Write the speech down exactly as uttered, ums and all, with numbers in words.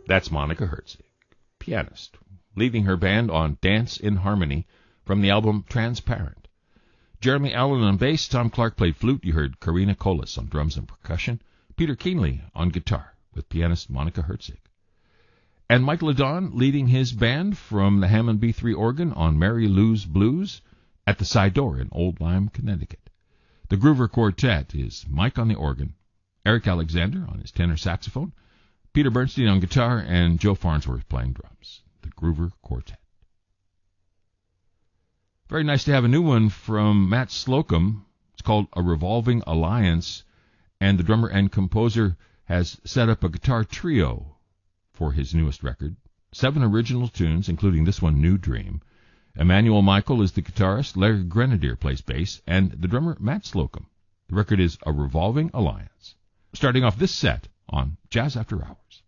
That's Monica Herzig, pianist, leading her band on Dance in Harmony from the album Transparent. Jeremy Allen on bass, Tom Clark played flute. You heard Karina Colas on drums and percussion, Peter Keenley on guitar with pianist Monica Herzig. And Mike Ladon leading his band from the Hammond B three organ on Mary Lou's Blues at the Side Door in Old Lyme, Connecticut. The Groover Quartet is Mike on the organ, Eric Alexander on his tenor saxophone, Peter Bernstein on guitar, and Joe Farnsworth playing drums. The Groover Quartet. Very nice to have a new one from Matt Slocum. It's called A Revolving Alliance, and the drummer and composer has set up a guitar trio for his newest record. Seven original tunes, including this one, New Dream. Emmanuel Michael is the guitarist, Larry Grenadier plays bass, and the drummer, Matt Slocum. The record is A Revolving Alliance. Starting off this set on Jazz After Hours.